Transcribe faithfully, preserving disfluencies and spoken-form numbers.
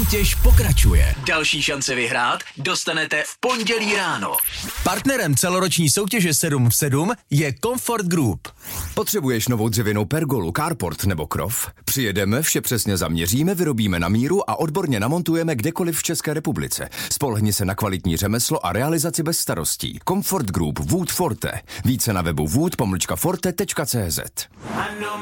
Soutěž pokračuje. Další šance vyhrát dostanete v pondělí ráno. Partnerem celoroční soutěže sedm v sedm je Comfort Group. Potřebuješ novou dřevěnou pergolu, carport nebo krov? Přijedeme, vše přesně zaměříme, vyrobíme na míru a odborně namontujeme kdekoliv v České republice. Spolehni se na kvalitní řemeslo a realizaci bez starostí. Comfort Group Wood Forte. Více na webu wood pomlčka forte tečka cé zet.